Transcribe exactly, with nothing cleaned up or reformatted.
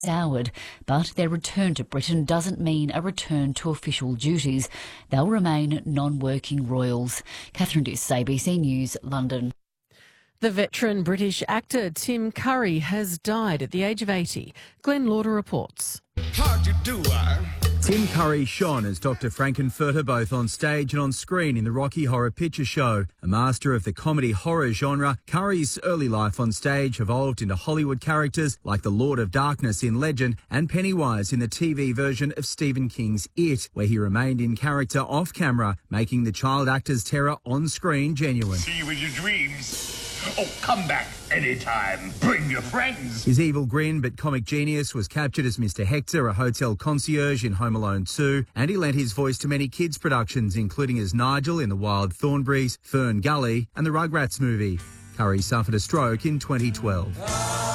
soured, but their return to Britain doesn't mean a return to official duties. They'll remain non-working royals. Catherine Diss, A B C News, London. The veteran British actor Tim Curry has died at the age of eighty. Glenn Lauder reports. How'd you do, I? Tim Curry shone as Doctor Frankenfurter both on stage and on screen in the Rocky Horror Picture Show. A master of the comedy horror genre, Curry's early life on stage evolved into Hollywood characters like the Lord of Darkness in Legend and Pennywise in the T V version of Stephen King's It, where he remained in character off camera, making the child actor's terror on screen genuine. See you in your dreams. Oh, come back anytime. Bring your friends. His evil grin but comic genius was captured as Mister Hector, a hotel concierge in Home Alone two, and he lent his voice to many kids' productions, including as Nigel in The Wild Thornberrys, Fern Gully and the Rugrats movie. Curry suffered a stroke in twenty twelve.